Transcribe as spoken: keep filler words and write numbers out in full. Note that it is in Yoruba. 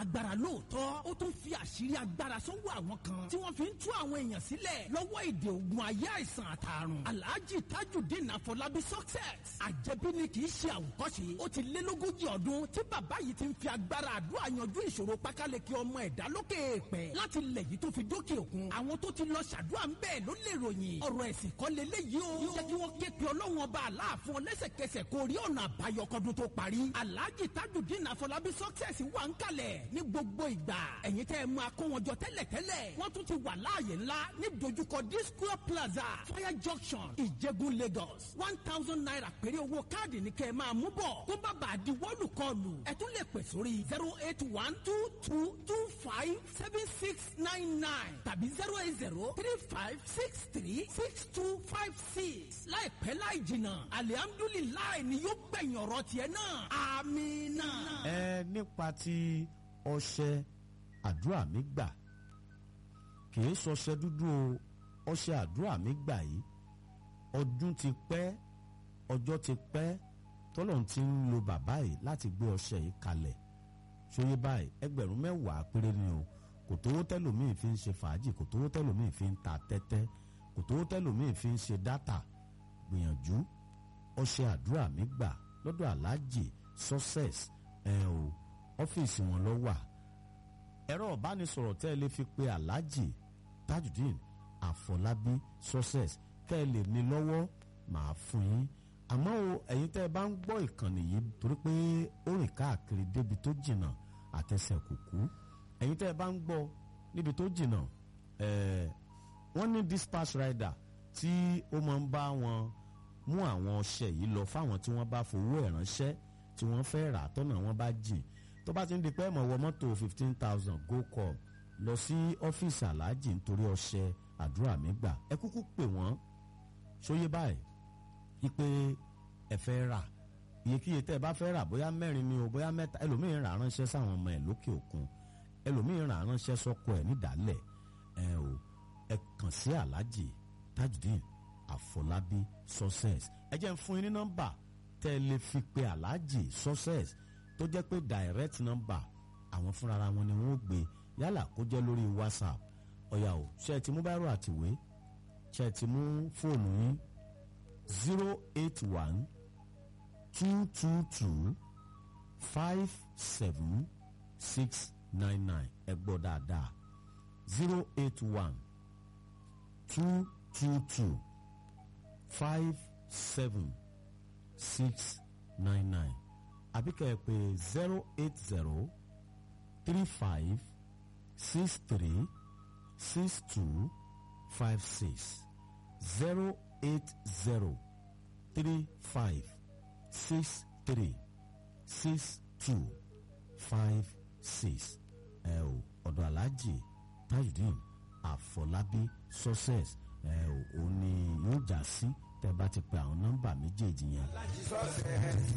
lágbára lóòótọ́ ó tún fi àṣírí agbára sọ́wọ́ àwọn kan tí wọ́n fi ń tú àwọn èèyàn sílẹ̀ lọ́wọ́ èdè ogun ayé àìsàn àtàrùn. Alhaji Tajudeen Afọlábí success àjẹbí ni kì í ṣe àwòkọ́ṣe. ó ti lé lógójì ọdún tí bàbá yìí ti ń fi agbára àdúrà yanjú ìṣòro pákáleke ọmọ ẹ̀dá lókè èèpẹ̀ láti ilẹ̀ yìí tó fi dókè òkun. àwọn tó ti lọ ṣàdúrà ń bẹ́ẹ̀ ló lè ròyìn ọ̀rọ̀ ẹ̀sìn kọ́ leléyìí o. jẹ́ kí wọ́n ké pe ọlọ́run ọba aláàfin ọlẹ́sẹ̀kẹsẹ̀ kó rí ọ̀nà àbáyọ kọ́dún tó parí. Alhaji Tajudeen Afọlábí success wà ń kalẹ̀ ní gbogbo ìgbà. ẹ̀yin tẹ́ ẹ máa kó wọn jọ tẹ́lẹ̀tẹ́lẹ̀ wọ́n tún ti wà láàyè ńlá ní dojúkọ disco plaza fire junction ìjẹ̀gùn Lagos. one thousand naira péré owó káàdì ní kẹ́ ẹ máa mú bọ̀. tó bá bàa di wọ́ọ̀lù kọlù ẹ tún lè pè sórí zero eight one two two two five seven six nine nine tàbí zero eight zero three five six three six two five six. láìpẹ́ láì jìnnà alihamdulilayi ni yóò gbẹ̀yìn ọ̀rọ̀ tiẹ̀ náà. amina. ẹ nípa ti ọṣẹ àdúrà mi gbà kì í sọṣẹ dúdú o ọṣẹ àdúrà mi gbà yìí ọdún ti pẹ́ ọjọ́ ti pẹ́ tọ́lọ́run ti ń lo bàbá yìí láti gbé ọṣẹ yìí kalẹ̀ ṣòye báyìí ẹgbẹ̀rún mẹ́wàá péré ni o kò tówó tẹ́lòmíì fi ń ṣe fàájì kò tówó tẹ́lòmíì fi ń ta tẹ́tẹ́ kò tówó tẹ́lòmíì fi ń ṣe dátà gbìyànjú ọṣẹ àdúrà mi gbà lọ́dọ̀ aláàjì success ẹ̀ o ọ́fíìsì wọn ló wà ẹ̀rọ ìbánisọ̀rọ̀ tẹ́ ẹ lè fi pe aláàjì Tajudeen Afọlábí success tẹ́ ẹ lè ní lọ́wọ́ màá fún yín àmọ́ o ẹ̀yin tẹ́ ẹ bá ń gbọ́ ìkànnì yìí torí pé ó rìn káàkiri débi tó jìnnà àtẹsẹ̀ kùkú ẹ̀yin tẹ́ ẹ bá ń gbọ́ níbi tó jìnnà ẹ̀ẹ́ wọ́n ní dispatch rider tí ó máa ń bá wọn mú àwọn ọṣẹ yìí lọ fáwọn tí wọ́n bá fowó ẹ̀ ránṣẹ́ tí wọ́n fẹ́ rà tọ́nà wọn bá jìn tó bá ti ń di pé ẹ̀mọ̀ wọ mọ́tò fifteen thousand go call lọ sí ọ́fíìsì aláàjì nítorí ọṣẹ àdúrà mi gbà ẹ kúkú pè wọ́n ṣóyé báyìí wípé ẹ fẹ́ rà iyekíye tẹ́ ẹ bá fẹ́ rà bóyá mẹ́rin ni o bóyá mẹ́ta ẹlòmíín rà ránṣẹ́ sáwọn ọmọ ẹ̀ lókè òkun ẹlòmíín rà ránṣẹ́ sọ́kọ ẹ̀ nídàálẹ̀ ẹ o ẹ kàn sí aláàjì Tajudeen Afọlábí success ẹ jẹ́ ń fún yín ní nọ́mbà tẹ́ ẹ lè fi pe aláàjì success tó jẹ́ pé direct number àwọn fúnra wọn ni wọ́n gbé yálà kó jẹ́ lórí WhatsApp ọ̀yà o ṣe ẹ ti mú báírò àtìwé ṣe ẹ ti mú fóònù yín zero eight one two two two five seven six nine nine ẹ gbọ́ dáadáa zero eight one two two two five seven six nine nine àbí kẹ́ ẹ pè zero eight zero three five six three six two five six zero eight zero three five six three six two five six ẹ o ọ̀dọ̀ aláàjì Tajudeen Afọlábí success ẹ o ò ní yóò já sí tẹ́ bá ti pe àwọn nọ́mbà méjèèjì yẹn.